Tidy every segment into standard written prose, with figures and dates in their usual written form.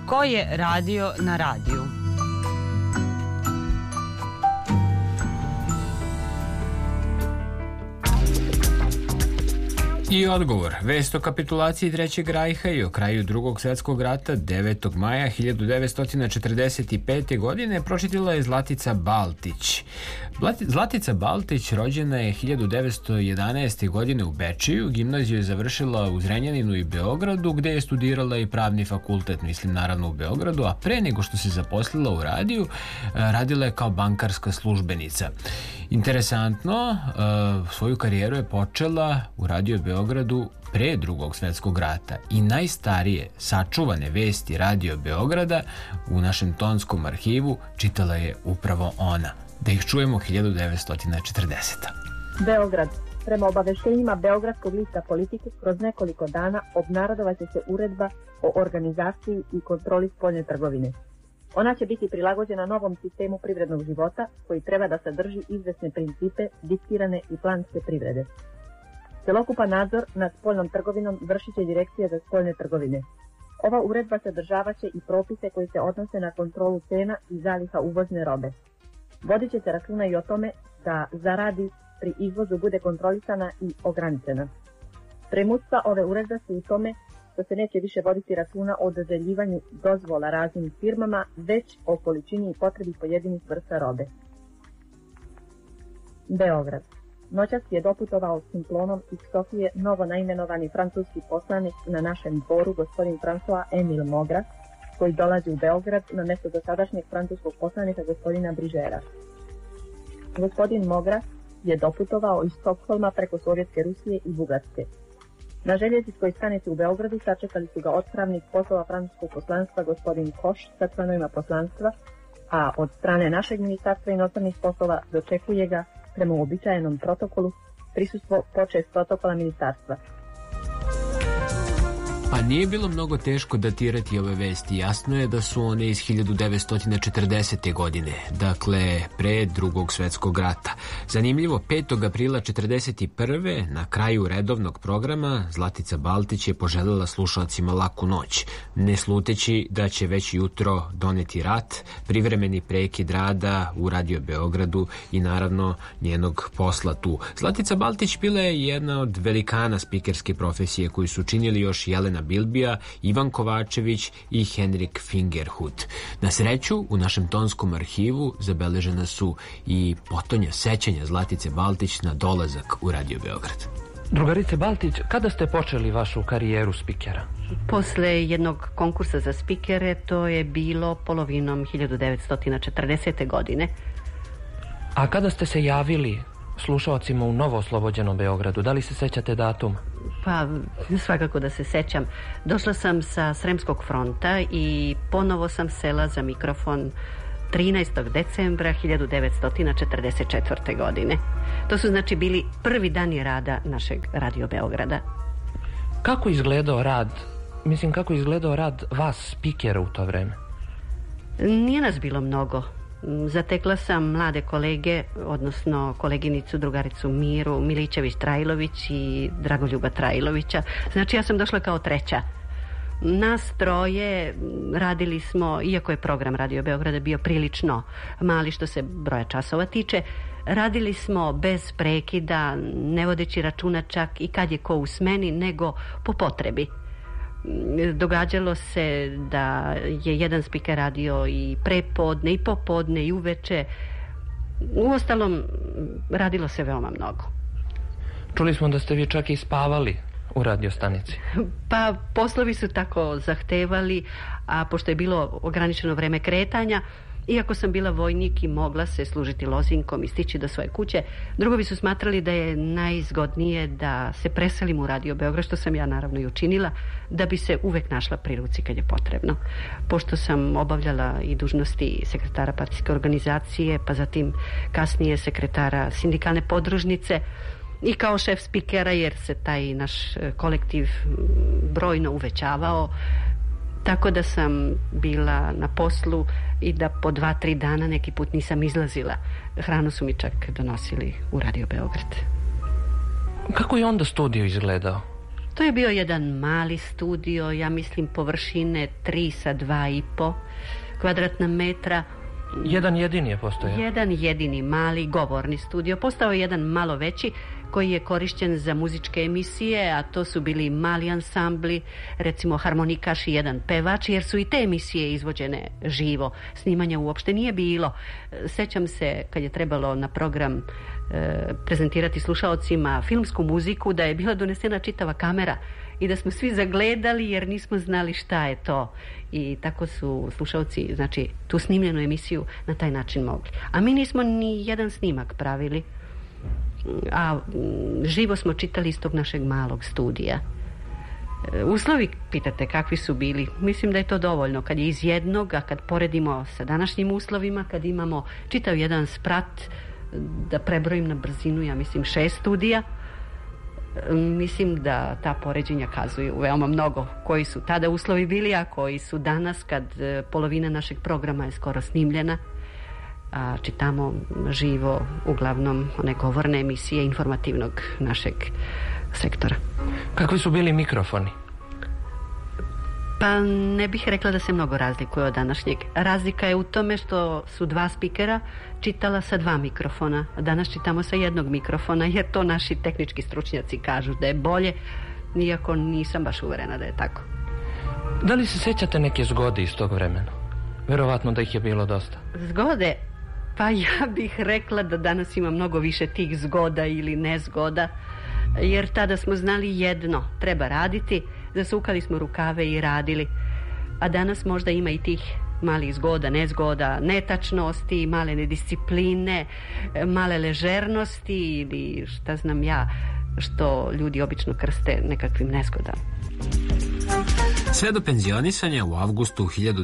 Ko je radio na radiju? I odgovor. Vest o kapitulaciji Trećeg rajha i o kraju Drugog svjetskog rata 9. maja 1945. godine pročitala je Zlatica Baltić. Zlatica Baltić rođena je 1911. godine u Bečiju, gimnaziju je završila u Zrenjaninu i Beogradu, gde je studirala i pravni fakultet, mislim naravno u Beogradu, a pre nego što se zaposlila u radiju, radila je kao bankarska službenica. Interesantno, svoju karijeru je počela u Radio Beogradu pre Drugog svjetskog rata i najstarije sačuvane vesti Radio Beograda u našem tonskom arhivu čitala je upravo ona. Da ih čujemo 1940. Beograd. Prema obaveštenjima Beogradskog lista Politike, kroz nekoliko dana obnarodovaće se uredba o organizaciji i kontroli spoljne trgovine. Ona će biti prilagođena novom sistemu privrednog života koji treba da sadrži izvesne principe diktirane i planske privrede. Celokupan nadzor nad spoljnom trgovinom vršit će Direkcija za spoljne trgovine. Ova uredba sadržavaće i propise koji se odnose na kontrolu cena i zaliha uvozne robe. Vodit će se računa i o tome da zaradi pri izvozu bude kontrolisana i ograničena. Premudstva ove uredbe su u tome što se neće više voditi računa o dodeljivanju dozvola raznim firmama, već o količini i potrebi pojedinih vrsta robe. Beograd. Noćas je doputovao s Simplonom iz Sofije novo naimenovani francuski poslanik na našem dvoru, gospodin François Emile Mogra, koji dolazi u Beograd na mjesto dosadašnjeg francuskog poslanika gospodina Brižera. Gospodin Mogra je doputovao iz Stokholma preko Sovjetske Rusije i Bugarske. Na željezničkoj stanici u Beogradu sačekali su ga otpravnik poslova francuskog poslanstva gospodin Koš sa članovima poslanstva, a od strane našeg ministarstva inostranih poslova dočekuje ga prema uobičajenom protokolu prisustvo počest protokola ministarstva. Pa nije bilo mnogo teško datirati ove vesti. Jasno je da su one iz 1940. godine, dakle pre Drugog svjetskog rata. Zanimljivo, 5. aprila 1941. na kraju redovnog programa Zlatica Baltić je poželjela slušalcima laku noć, ne sluteći da će već jutro doneti rat, privremeni prekid rada u Radio Beogradu i naravno njenog posla tu. Zlatica Baltić bila je jedna od velikana spikerske profesije koju su činili još Jelena Bilbija, Ivan Kovačević i Henrik Fingerhut. Na sreću, u našem tonskom arhivu zabeležena su i potonja sećanja Zlatice Baltić na dolazak u Radio Beograd. Drugarice Baltić, kada ste počeli vašu karijeru spikera? Posle jednog konkursa za spikere, to je bilo polovinom 1940. godine. A kada ste se javili slušalcima u novooslobođenom Beogradu, da li se sećate datum? Pa, svakako da se sećam. Došla sam sa Sremskog fronta i ponovo sam sela za mikrofon 13. decembra 1944. godine. To su znači bili prvi dani rada našeg Radio Beograda. Kako izgledao rad vas, spikera, u to vreme? Nije nas bilo mnogo. Zatekla sam mlade kolege, odnosno koleginicu, drugaricu Miru Milićević-Trajlović i Dragoljuba Trajlovića. Znači ja sam došla kao treća. Nas troje radili smo, iako je program Radio Beograda bio prilično mali što se broja časova tiče, radili smo bez prekida, ne vodeći računa čak i kad je ko u smeni, nego po potrebi. Događalo se da je jedan spiker radio i prepodne i popodne i uveče. Uostalom, radilo se veoma mnogo. Čuli smo da ste vi čak i spavali u radiostanici. Pa poslovi su tako zahtevali, a pošto je bilo ograničeno vreme kretanja, iako sam bila vojnik i mogla se služiti lozinkom i stići do svoje kuće, drugovi su smatrali da je najzgodnije da se preselim u Radio Beograd, što sam ja naravno i učinila, da bi se uvek našla pri ruci kad je potrebno. Pošto sam obavljala i dužnosti sekretara partijske organizacije, pa zatim kasnije sekretara sindikalne podružnice i kao šef spikera, jer se taj naš kolektiv brojno uvećavao, tako da sam bila na poslu i da po 2-3 dana neki put nisam izlazila. Hranu su mi čak donosili u Radio Beograd. Kako je onda studio izgledao? To je bio jedan mali studio, ja mislim površine 3 sa 2,5 kvadratna metra. Jedan jedini je postojao? Jedan jedini mali govorni studio. Postao je jedan malo veći koji je korišćen za muzičke emisije, a to su bili mali ansambli, recimo harmonikaš i jedan pevač, jer su i te emisije izvođene živo. Snimanja uopšte nije bilo. Sećam se kad je trebalo na program prezentirati slušaocima filmsku muziku, da je bila donesena čitava kamera i da smo svi zagledali jer nismo znali šta je to. I tako su slušaoci, znači, tu snimljenu emisiju na taj način mogli. A mi nismo ni jedan snimak pravili, a živo smo čitali iz tog našeg malog studija. Uslovi, pitate, kakvi su bili? Mislim da je to dovoljno. Kad je iz jednog, a kad poredimo sa današnjim uslovima, kad imamo čitav jedan sprat, da prebrojim na brzinu, ja mislim 6 studija, mislim da ta poređenja kazuju veoma mnogo koji su tada uslovi bili, a koji su danas, kad polovina našeg programa je skoro snimljena, a čitamo živo uglavnom one govorne emisije informativnog našeg sektora. Kakvi su bili mikrofoni? Pa ne bih rekla da se mnogo razlikuje od današnjeg. Razlika je u tome što su 2 spikera čitala sa 2 mikrofona. Danas čitamo sa 1 mikrofona, jer to naši tehnički stručnjaci kažu da je bolje, iako nisam baš uverena da je tako. Da li se sećate neke zgode iz tog vremena? Verovatno da ih je bilo dosta. Zgode? Pa ja bih rekla da danas ima mnogo više tih zgoda ili nezgoda, jer tada smo znali jedno, treba raditi, zasukali smo rukave i radili. A danas možda ima i tih malih zgoda, nezgoda, netačnosti, male nediscipline, male ležernosti ili šta znam ja, što ljudi obično krste nekakvim nezgodama. Sve do penzionisanja u avgustu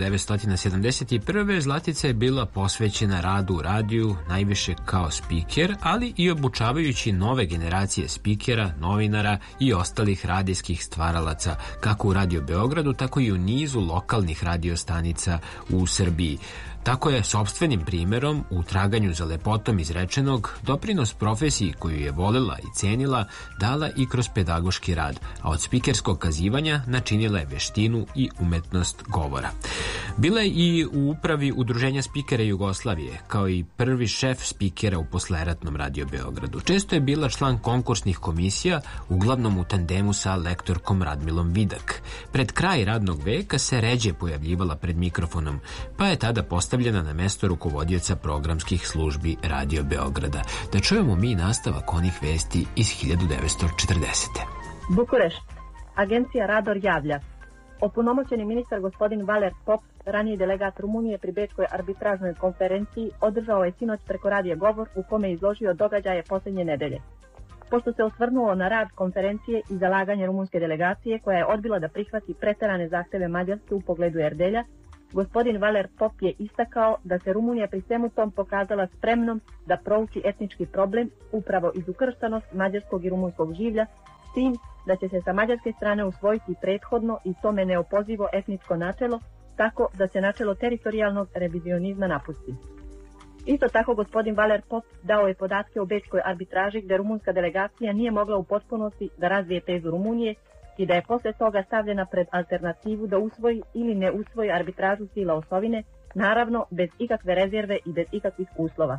1971. Zlatica je bila posvećena radu u radiju, najviše kao spiker, ali i obučavajući nove generacije spikera, novinara i ostalih radijskih stvaralaca, kako u Radio Beogradu, tako i u nizu lokalnih radiostanica u Srbiji. Tako je sopstvenim primjerom u traganju za lepotom izrečenog doprinos profesiji koju je volela i cenila dala i kroz pedagoški rad, a od spikerskog kazivanja načinila je veštinu i umetnost govora. Bila je i u upravi Udruženja spikera Jugoslavije, kao i prvi šef spikera u posleratnom Radio Beogradu. Često je bila član konkursnih komisija, uglavnom u tandemu sa lektorkom Radmilom Vidak. Pred kraj radnog veka se ređe pojavljivala pred mikrofonom, pa je tada postavljena na mesto rukovodioca programskih službi Radio Beograda. Da čujemo mi nastavak onih vesti iz 1940. Bukurešt. Agencija Rador javlja. Opunomoćeni ministar gospodin Valer Pop, raniji delegat Rumunije pri Bečkoj arbitražnoj konferenciji, održao je sinoć preko radija govor u kome je izložio događaje posljednje nedelje. Pošto se osvrnuo na rad konferencije i zalaganje rumunske delegacije, koja je odbila da prihvati preterane zahteve Mađarske u pogledu Erdelja, gospodin Valer Pop je istakao da se Rumunija pri svemu tom pokazala spremnom da prouči etnički problem, upravo iz ukrštanost mađarskog i rumunskog življa, s tim da će se sa mađarske strane usvojiti prethodno i tome neopozivo etničko načelo, tako da se načelo teritorijalnog revizionizma napusti. Isto tako gospodin Valer Pop dao je podatke o Bečkoj arbitraži, gde rumunska delegacija nije mogla u potpunosti da razvije tezu Rumunije i da je posle toga stavljena pred alternativu da usvoji ili ne usvoji arbitražu sila osovine, naravno bez ikakve rezerve i bez ikakvih uslova.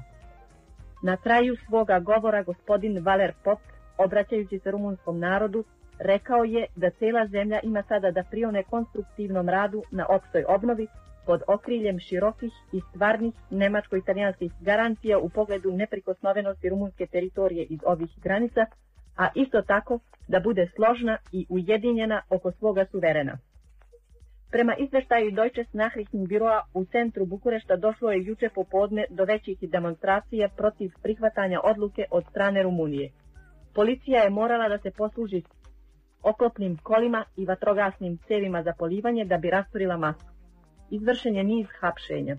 Na kraju svoga govora gospodin Valer Pop, obraćajući se rumunskom narodu, rekao je da cela zemlja ima sada da prione konstruktivnom radu na opštoj obnovi pod okriljem širokih i stvarnih nemačko-italijanskih garancija u pogledu neprikosnovenosti rumunske teritorije iz ovih granica, a isto tako da bude složna i ujedinjena oko svoga suverena. Prema izveštaju Deutsches Nachrichtenbüroa u centru Bukurešta došlo je juče popodne do većih demonstracija protiv prihvatanja odluke od strane Rumunije. Policija je morala da se posluži oklopnim kolima i vatrogasnim cevima za polivanje da bi rasturila masu. Izvršen je niz hapšenja.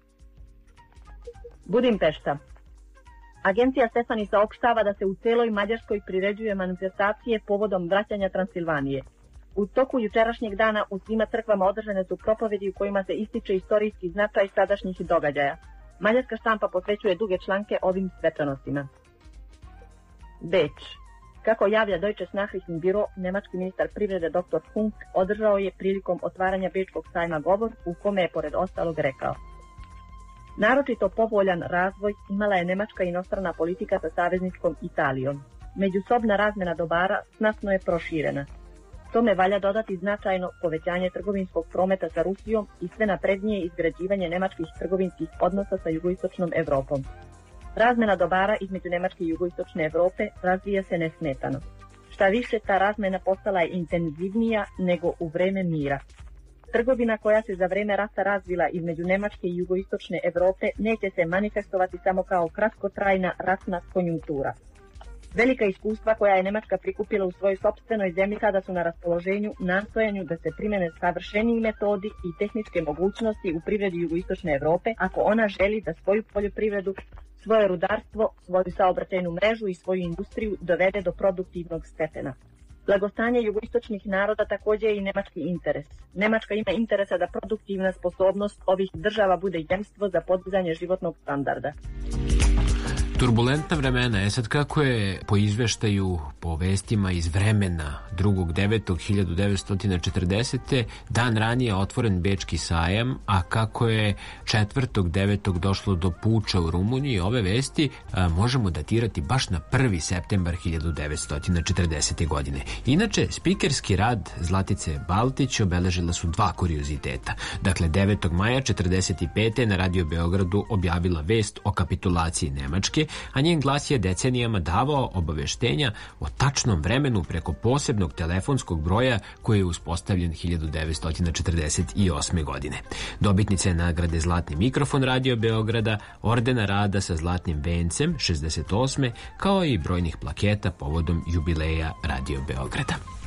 Budimpešta. Agencija Stefani saopštava da se u celoj Mađarskoj priređuje manifestacije povodom vraćanja Transilvanije. U toku jučerašnjeg dana u svima crkvama održane su propovedi u kojima se ističe istorijski značaj sadašnjih događaja. Mađarska štampa posvećuje duge članke ovim svečanostima. Beč. Kako javlja Deutsches Nachrichtenbüro, nemački ministar privrede dr. Funk održao je prilikom otvaranja Bečkog sajma govor u kome je pored ostalog rekao: naročito povoljan razvoj imala je nemačka inostrana politika sa savezničkom Italijom. Međusobna razmjena dobara znatno je proširena. Tome valja dodati značajno povećanje trgovinskog prometa sa Rusijom i sve naprednije izgrađivanje nemačkih trgovinskih odnosa sa jugoistočnom Evropom. Razmjena dobara između Nemačke i jugoistočne Evrope razvija se nesmetano. Šta više, ta razmjena postala je intenzivnija nego u vreme mira. Trgovina koja se za vreme rata razvila između Nemačke i jugoistočne Evrope neće se manifestovati samo kao kratkotrajna ratna konjunktura. Velika iskustva koja je Nemačka prikupila u svojoj sopstvenoj zemlji kada su na raspoloženju nastojanju da se primene savršeniji metodi i tehničke mogućnosti u privredi jugoistočne Evrope ako ona želi da svoju poljoprivredu, svoje rudarstvo, svoju saobraćajnu mrežu i svoju industriju dovede do produktivnog stepena. Blagostanje jugoistočnih naroda također je i nemački interes. Nemačka ima interesa da produktivna sposobnost ovih država bude jamstvo za podizanje životnog standarda. Turbulentna vremena. Sad kako je po izveštaju, po vestima iz vremena 2.9.1940. dan ranije otvoren Bečki sajam, a kako je 4.9. došlo do puča u Rumuniji, ove vesti možemo datirati baš na 1. septembar 1940. godine. Inače, spikerski rad Zlatice Baltić obeležila su dva kurioziteta. Dakle, 9. maja 1945. na Radio Beogradu objavila vest o kapitulaciji Nemačke, a njen glas je decenijama davao obaveštenja o tačnom vremenu preko posebnog telefonskog broja koji je uspostavljen 1948. godine. Dobitnica je nagrade Zlatni mikrofon Radio Beograda, ordena rada sa zlatnim vencem 68. kao i brojnih plaketa povodom jubileja Radio Beograda.